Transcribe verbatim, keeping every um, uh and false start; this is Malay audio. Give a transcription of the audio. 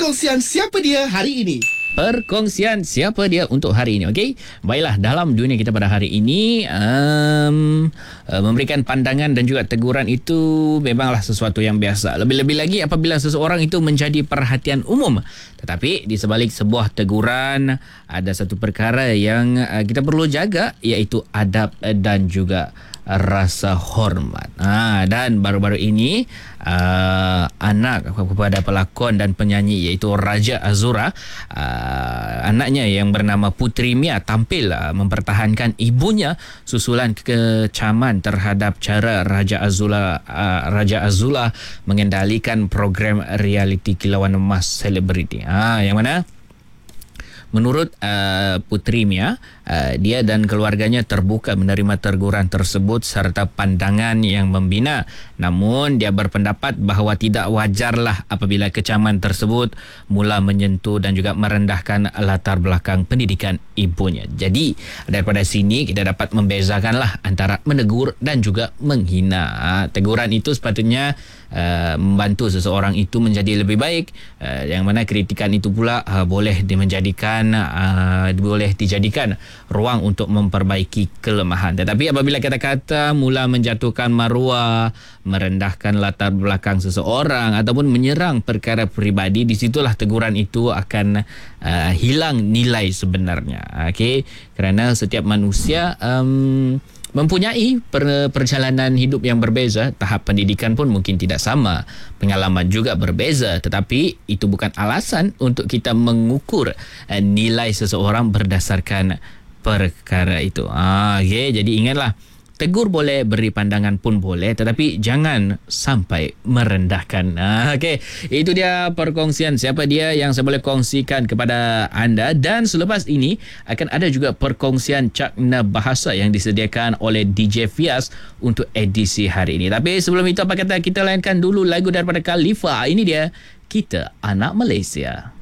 Perkongsian siapa dia hari ini. Perkongsian siapa dia untuk hari ini. Okey, baiklah, dalam dunia kita pada hari ini, um, uh, memberikan pandangan dan juga teguran itu memanglah sesuatu yang biasa. Lebih-lebih lagi apabila seseorang itu menjadi perhatian umum. Tetapi di sebalik sebuah teguran ada satu perkara yang uh, kita perlu jaga, iaitu adab dan juga rasa hormat. Ha, dan baru-baru ini uh, anak kepada pelakon dan penyanyi iaitu Raja Azura, uh, anaknya yang bernama Puteri Mia tampil uh, mempertahankan ibunya susulan kecaman terhadap cara Raja Azula uh, Raja Azula mengendalikan program realiti Kilauan Emas Selebriti. Ha, yang mana menurut uh, Puteri Mia, uh, dia dan keluarganya terbuka menerima teguran tersebut serta pandangan yang membina. Namun dia berpendapat bahawa tidak wajarlah apabila kecaman tersebut mula menyentuh dan juga merendahkan latar belakang pendidikan ibunya. Jadi daripada sini kita dapat membezakanlah antara menegur dan juga menghina. Uh, teguran itu sepatutnya uh, membantu seseorang itu menjadi lebih baik, uh, yang mana kritikan itu pula uh, boleh dimenjadikan Uh, boleh dijadikan ruang untuk memperbaiki kelemahan. Tetapi apabila kata-kata mula menjatuhkan maruah, merendahkan latar belakang seseorang ataupun menyerang perkara peribadi, di situlah teguran itu akan uh, hilang nilai sebenarnya. Okey, kerana setiap manusia um, mempunyai per, perjalanan hidup yang berbeza, tahap pendidikan pun mungkin tidak sama, pengalaman juga berbeza, tetapi itu bukan alasan untuk kita mengukur uh, nilai seseorang berdasarkan perkara itu. Ah, okay, jadi ingatlah, tegur boleh, beri pandangan pun boleh, tetapi jangan sampai merendahkan. Ah, Okey, itu dia perkongsian siapa dia yang saya boleh kongsikan kepada anda. Dan selepas ini akan ada juga perkongsian cakna bahasa yang disediakan oleh D J Fias untuk edisi hari ini. Tapi sebelum itu, apa kata kita layankan dulu lagu daripada Khalifa. Ini dia, Kita Anak Malaysia.